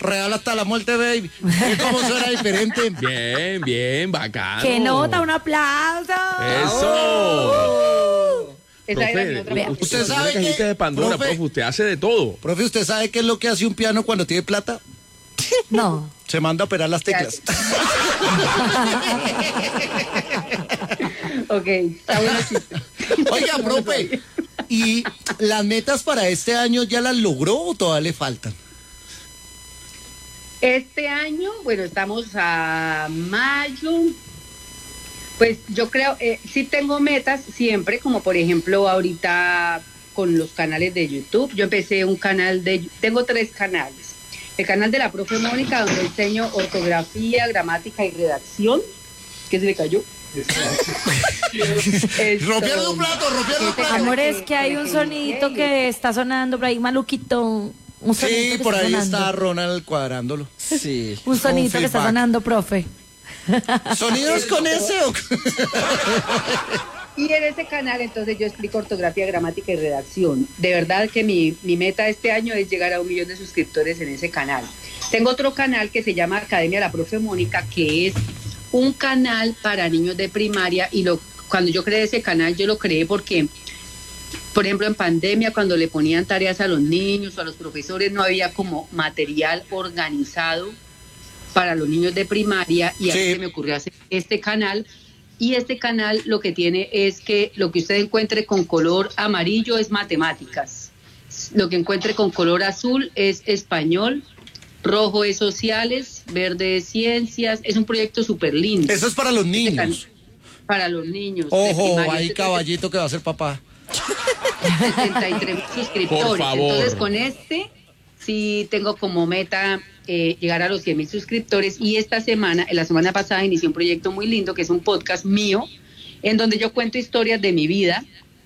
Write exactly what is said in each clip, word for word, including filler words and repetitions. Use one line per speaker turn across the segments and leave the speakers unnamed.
real hasta la muerte, baby. ¿Cómo suena diferente?
Bien, bien, bacano.
¡Qué nota! ¡Un aplauso!
¡Eso!
Esa era mi
Profe,
otra
usted,
pregunta.
¿Usted
usted
sabe
sabe cajita
qué?
de Pandora,
Profe.
profe, usted hace de todo.
Profe, ¿usted sabe qué es lo que hace un piano cuando tiene plata?
No.
Se manda a operar las teclas.
Ok, está bueno el chiste.
Oiga, profe, ¿y las metas para este año ya las logró o todavía le faltan?
Este año, bueno, estamos a mayo. Pues yo creo, eh, sí tengo metas siempre, como por ejemplo ahorita con los canales de YouTube. Yo empecé un canal de, tengo tres canales. El canal de la profe Mónica, donde enseño ortografía, gramática y redacción. ¿Qué se le cayó? Esto-
Rompieron un plato, rompieron un
Este
plato.
Amor, es que hay un sonidito que está sonando por ahí, maluquito. Un sonidito
Sí,
que
por ahí
sonando.
está Ronald cuadrándolo.
Sí.
Un sonidito
Con
que está
feedback.
sonando, profe.
¿Sonidos con ese o
Y en ese canal entonces yo explico ortografía, gramática y redacción. De verdad que mi, mi meta este año es llegar a un millón de suscriptores en ese canal. Tengo otro canal que se llama Academia de la Profe Mónica, que es un canal para niños de primaria, y lo cuando yo creé ese canal yo lo creé porque, por ejemplo, en pandemia, cuando le ponían tareas a los niños o a los profesores, no había como material organizado para los niños de primaria, y a mí
Sí.
se me ocurrió hacer este canal. Y este canal lo que tiene es que lo que usted encuentre con color amarillo es matemáticas, lo que encuentre con color azul es español, rojo es sociales, verde es ciencias. Es un proyecto súper lindo.
Eso es para los
Este
niños.
canal- Para los niños. de
Ojo,
primaria.
ahí
Este
caballito que va a ser papá.
setenta y tres suscriptores.
Por favor.
Entonces, con este sí tengo como meta eh, llegar a los cien mil suscriptores. Y esta semana, la semana pasada, inicié un proyecto muy lindo que es un podcast mío, en donde yo cuento historias de mi vida,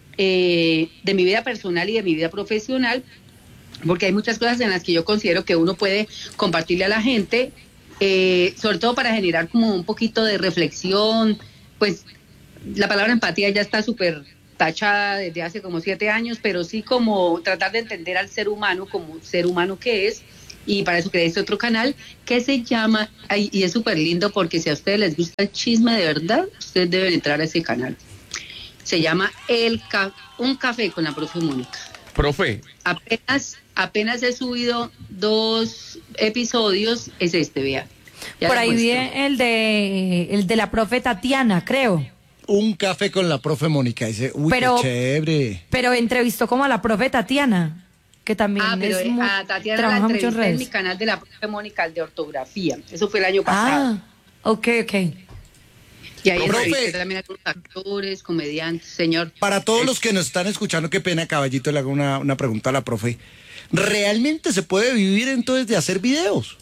eh, de mi vida personal y de mi vida profesional, porque hay muchas cosas en las que yo considero que uno puede compartirle a la gente, eh, sobre todo para generar como un poquito de reflexión. Pues la palabra empatía ya está súper tachada desde hace como siete años, pero sí como tratar de entender al ser humano como ser humano que es, y para eso creé este otro canal que se llama, ay, y es súper lindo porque si a ustedes les gusta el chisme de verdad, ustedes deben entrar a ese canal. Se llama el Ca- Un Café con la Profe Mónica.
Profe,
Apenas, apenas he subido dos episodios, es este, vea. Ya
Por
les
ahí
muestro.
vi el de, el de la profe Tatiana, creo.
Un café con la profe Mónica. Dice, uy,
Pero-
qué chévere.
Pero entrevistó como a la profe Tatiana, que también
Ah, pero
es
eh,
muy,
a Tatiana la
trabaja mucho en
entrevisté en mi
redes.
canal de la profe Mónica, el de ortografía. Eso fue el año pasado.
Ah, ok, ok.
Y ahí
Profe.
entrevisté también a algunos actores, comediantes, señor.
Para todos los que nos están escuchando, qué pena, caballito, le hago una, una pregunta a la profe. ¿Realmente se puede vivir entonces de hacer videos?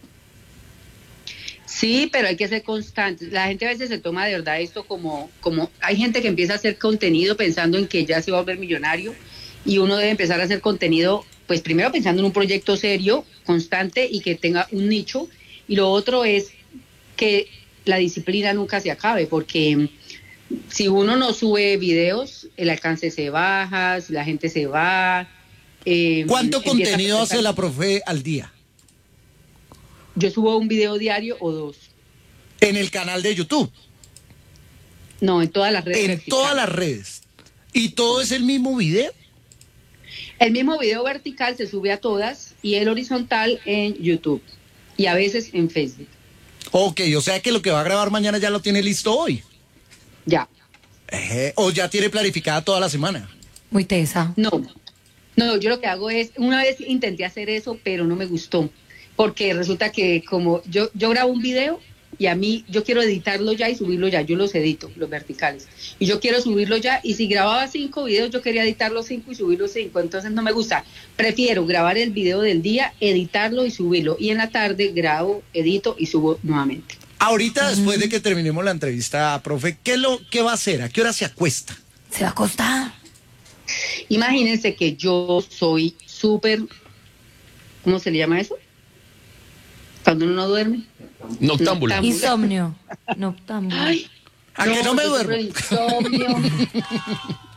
Sí, pero hay que ser constantes. La gente a veces se toma de verdad esto como, como, hay gente que empieza a hacer contenido pensando en que ya se va a volver millonario, y uno debe empezar a hacer contenido, pues primero pensando en un proyecto serio, constante y que tenga un nicho, y lo otro es que la disciplina nunca se acabe, porque si uno no sube videos, el alcance se baja, si la gente se va. eh,
¿Cuánto
empieza a
contenido
afectar-
hace la profe al día?
Yo subo un video diario o dos.
En el canal de YouTube,
No, en todas las redes.
en
verticales.
todas las redes. ¿Y todo es el mismo video?
El mismo video vertical se sube a todas y el horizontal en YouTube y a veces en Facebook.
Ok, o sea que lo que va a grabar mañana ya lo tiene listo hoy.
Ya.
Ejé, o ya tiene planificada toda la semana.
Muy tesa.
No, no, yo lo que hago es, una vez intenté hacer eso, pero no me gustó, porque resulta que como yo, yo grabo un video y a mí, yo quiero editarlo ya y subirlo ya, yo los edito, los verticales, y yo quiero subirlo ya, y si grababa cinco videos, yo quería editar los cinco y subir los cinco, entonces no me gusta. Prefiero grabar el video del día, editarlo y subirlo, y en la tarde grabo, edito y subo nuevamente.
Ahorita, después de que terminemos la entrevista, profe, ¿qué, lo, ¿qué va a hacer? ¿A qué hora se acuesta?
Se va a acostar.
Imagínense que yo soy súper, ¿cómo se le llama eso? Cuando uno no duerme.
noctámbula.
Noctámbula.
Insomnio. Noctámbulo.
Ay,
¿A que no me
yo
duermo?
sufro de insomnio.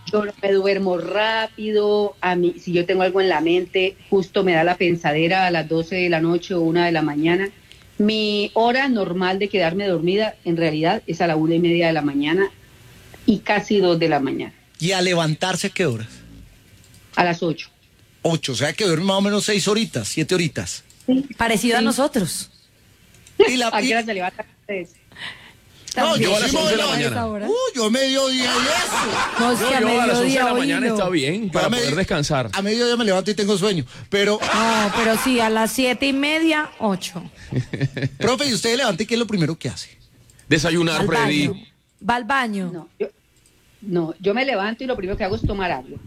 yo no me duermo rápido, a mí, si yo tengo algo en la mente, justo me da la pensadera a las doce de la noche o una de la mañana. Mi hora normal de quedarme dormida, en realidad, es a la una y media de la mañana y casi dos de la mañana.
¿Y a levantarse a qué horas?
A las ocho.
Ocho, o sea que duerme más o menos seis horitas, siete horitas.
Sí.
Parecido a
Sí.
nosotros.
Y la,
¿A qué
y-
hora se levantan ustedes?
no,
También.
yo
a las
sí me
once de la
levanto.
mañana.
Ahora.
Uh, yo mediodía y eso.
No, es
Yo,
que a
yo a las once de
mediodía,
la mañana
oílo.
está bien para
A medi-
poder descansar.
A mediodía me levanto y tengo sueño. Pero,
No, pero sí, a las siete y media, ocho.
profe, ¿y usted se levanta y qué es lo primero que hace?
Desayunar,
Al
Freddy.
baño. Va al baño.
No, yo, no, yo me levanto y lo primero que hago es tomar agua.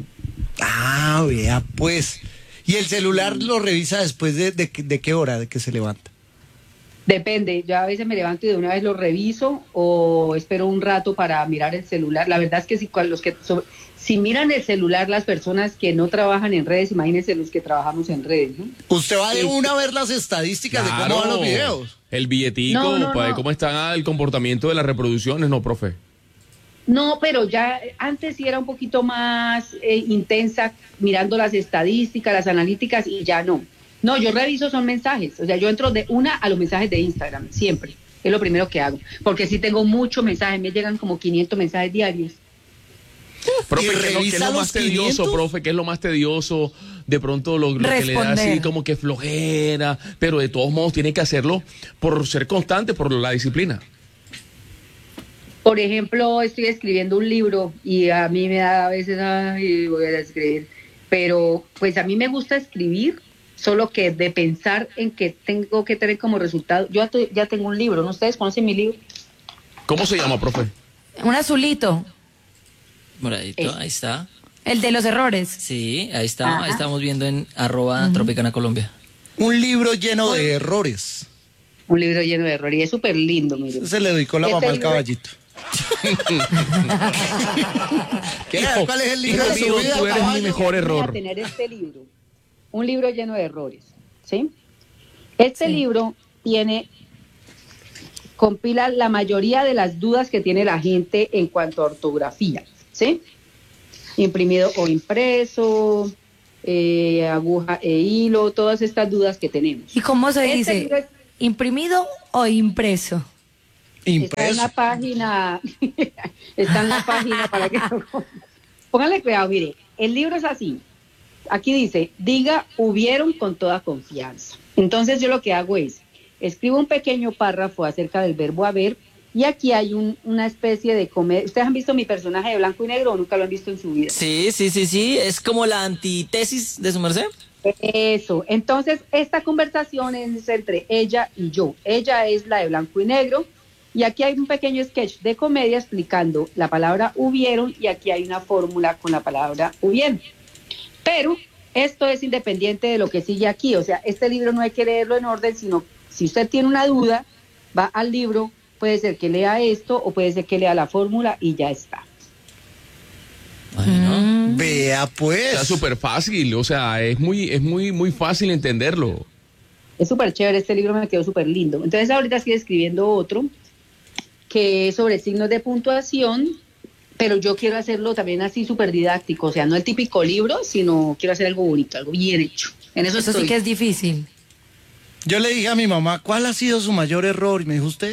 Ah, vea, pues. ¿Y el celular lo revisa después de, de, de qué hora de que se levanta?
Depende, yo a veces me levanto y de una vez lo reviso o espero un rato para mirar el celular. La verdad es que si, cual- los que so- si miran el celular las personas que no trabajan en redes, imagínense los que trabajamos en redes, ¿no?
Usted va de una a ver las estadísticas de cómo van los videos.
El billetico,
No, no,
para ver
no.
cómo está el comportamiento de las reproducciones, ¿no, profe?
No, pero ya eh, antes sí era un poquito más eh, intensa mirando las estadísticas, las analíticas y ya no. No, yo reviso son mensajes, o sea, yo entro de una a los mensajes de Instagram, siempre. Es lo primero que hago, porque sí tengo muchos mensajes, me llegan como quinientos mensajes diarios.
Profe,
¿Y
¿qué es lo, qué es
revisa
lo
los
más tedioso,
quinientos?
profe? ¿Qué es lo más tedioso? De pronto lo, lo que le da así
Responder.
como que flojera, pero de todos modos tiene que hacerlo por ser constante, por la disciplina.
Por ejemplo, estoy escribiendo un libro y a mí me da a veces, ay, voy a escribir, pero pues a mí me gusta escribir, solo que de pensar en que tengo que tener como resultado, yo ya, te- ya tengo un libro, ¿no? ¿Ustedes conocen mi libro?
¿Cómo se llama, profe?
Un azulito,
Moradito,
Eso.
ahí está.
el de los errores.
Sí, ahí está.
Ajá.
Ahí estamos viendo en arroba Tropicana Colombia.
Un libro lleno de errores.
Un libro lleno de errores y es súper lindo, mire.
Se le dedicó la
Este
mamá al
libro-
caballito. ¿Qué?
Hijo,
¿Cuál es el libro
hijo
de su
mío,
vida,
tú eres mi
caballo?
mejor
Voy a
error.
tener este libro, un libro lleno de errores, ¿sí? Este
Sí.
libro tiene, compila la mayoría de las dudas que tiene la gente en cuanto a ortografía, ¿sí? Imprimido o impreso, eh, aguja e hilo, todas estas dudas que tenemos.
¿Y cómo se
Este
dice?
libro es-
¿Imprimido o impreso?
Está en
Impreso.
la página, está en la página para que lo- pónganle cuidado, mire, el libro es así. Aquí dice, diga hubieron con toda confianza. Entonces yo lo que hago es, escribo un pequeño párrafo acerca del verbo haber y aquí hay un- una especie de comedia. ¿Ustedes han visto mi personaje de blanco y negro o nunca lo han visto en su vida?
Sí, sí, sí, sí. Es como la antítesis de su merced.
Eso, entonces esta conversación es entre ella y yo. Ella es la de blanco y negro y aquí hay un pequeño sketch de comedia explicando la palabra hubieron y aquí hay una fórmula con la palabra hubieron. Pero esto es independiente de lo que sigue aquí, o sea, este libro no hay que leerlo en orden, sino si usted tiene una duda, va al libro, puede ser que lea esto o puede ser que lea la fórmula y ya está.
Bueno.
Vea, pues.
Está súper fácil, o sea, es muy, es muy, muy fácil entenderlo.
Es súper chévere, este libro me quedó súper lindo. Entonces ahorita estoy escribiendo otro que es sobre signos de puntuación, pero yo quiero hacerlo también así súper didáctico, o sea, no el típico libro, sino quiero hacer algo bonito, algo bien hecho. En eso,
Eso
estoy.
sí que es difícil.
Yo le dije a mi mamá, ¿cuál ha sido su mayor error? Y me dijo, ¿usted?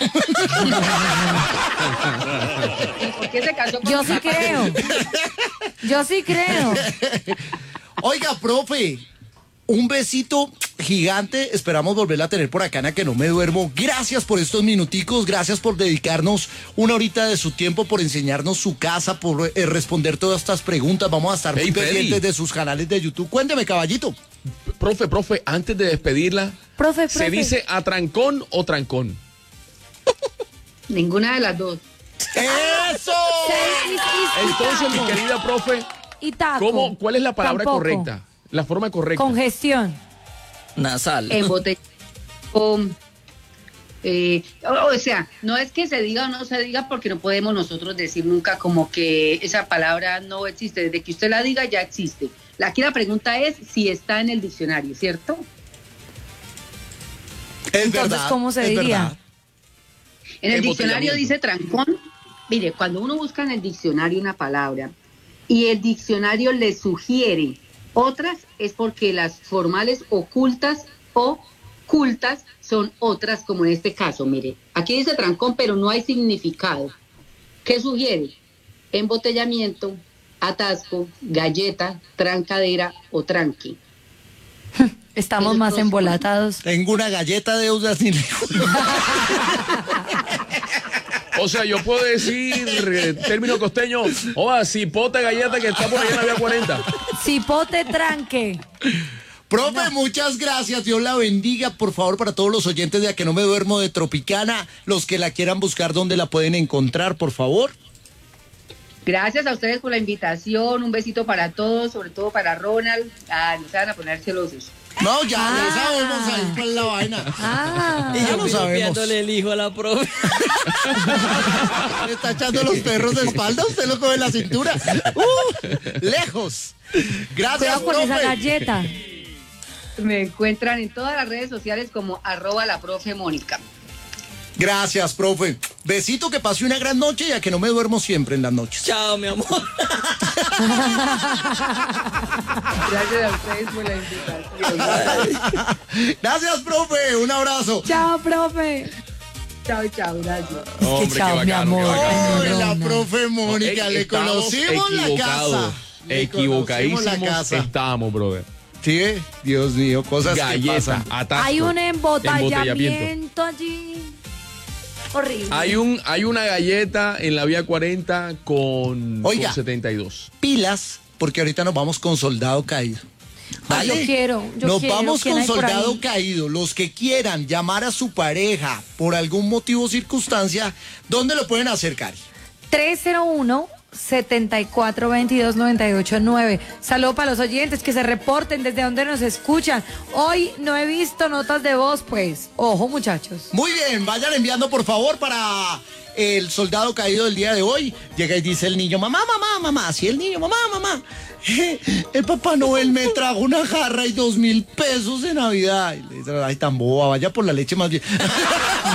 ¿Por qué se casó con
Yo
mi
sí
papá?
creo. Yo sí creo.
Oiga, profe, un besito gigante. Esperamos volverla a tener por acá en A Que No Me Duermo. Gracias por estos minuticos, gracias por dedicarnos una horita de su tiempo, por enseñarnos su casa, por eh, responder todas estas preguntas. Vamos a estar muy
Hey, Freddy.
pendientes de sus canales de YouTube. Cuénteme, caballito.
Profe, profe, antes de despedirla,
Profe,
¿se
profe.
dice atrancón o trancón?
Ninguna de las dos.
¡Eso!
Sí, y- y- y
Entonces, mi
taco.
querida profe,
Y taco.
¿cómo, ¿cuál es la palabra
Tampoco.
correcta? La forma correcta.
Congestión.
Nasal.
En botella. Con, eh, o, o sea, no es que se diga o no se diga porque no podemos nosotros decir nunca como que esa palabra no existe. Desde que usted la diga ya existe. La, aquí la pregunta es si está en el diccionario, ¿cierto?
Es
Entonces,
verdad,
¿cómo se
es
diría?
verdad.
En el
Embotellamiento.
diccionario dice trancón Mire, cuando uno busca en el diccionario una palabra y el diccionario le sugiere otras, es porque las formales ocultas o cultas son otras, como en este caso. Mire, aquí dice trancón, pero no hay significado. ¿Qué sugiere? Embotellamiento, atasco, galleta, trancadera o tranqui.
Estamos
Esos
más
dos-
embolatados.
Tengo una galleta de usas sin
O sea, yo puedo decir, eh, término costeño, oa, cipote galleta que está por allá en la vía cuarenta.
Cipote tranque.
Profe, muchas gracias. Dios la bendiga. Por favor, para todos los oyentes de A Que No Me Duermo de Tropicana, los que la quieran buscar, ¿dónde la pueden encontrar, por favor?
Gracias a ustedes por la invitación. Un besito para todos, sobre todo para Ronald. Ah, no se van a poner celosos.
No, ya
Ah.
lo sabemos ahí con la vaina.
Ah.
Y ya lo sabemos.
Pidiéndole el hijo a la profe.
Le está echando los perros de espalda, usted lo coge en la cintura. Uh, lejos. Gracias,
Cuidado con esa
profe.
galleta.
Me encuentran en todas las redes sociales como arroba la profe Mónica.
Gracias, profe. Besito, que pase una gran noche y a que no me duermo siempre en las noches.
Chao, mi amor.
Gracias a ustedes por la invitación.
Gracias, profe. Un abrazo.
Chao, profe.
Chao, chao, gracias.
Hombre, qué
chao, mi
bacano, qué
amor.
bacano.
Ay, la
Ronald.
profe Mónica,
Ey,
le
estamos
conocimos la
equivocados,
casa. Le
Equivocadísimos
conocimos la casa.
estamos, brother.
Sí, Dios mío, cosas que
Galleta,
pasan.
atasco,
Hay un
embotellamiento.
embotellamiento allí. Horrible.
Hay un, hay una galleta en la vía cuarenta con,
Oiga.
con setenta y dos.
Pilas, porque ahorita nos vamos con Soldado Caído.
Ay, yo quiero, yo
Nos
quiero.
vamos
¿Quién
con
hay por
Soldado
ahí?
Caído. Los que quieran llamar a su pareja por algún motivo o circunstancia, ¿dónde lo pueden hacer, Cari?
tres cero uno, siete cuatro dos dos, nueve ocho nueve. Saludos para los oyentes que se reporten desde donde nos escuchan. Hoy no he visto notas de voz, pues. Ojo, muchachos.
Muy bien, vayan enviando por favor para el Soldado Caído del día de hoy. Llega y dice el niño, mamá, mamá, mamá. Sí, el niño, mamá, mamá. El Papá Noel me trajo una jarra y dos mil pesos de Navidad. Y le dice, ay, tan boba, vaya por la leche más bien.